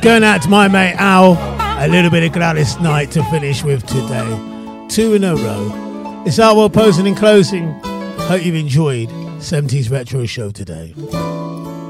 Going out to my mate Al. A little bit of Gladys Knight to finish with today. 2 in a row. It's Al Well Posing in closing. Hope you've enjoyed 70s Retro Show today.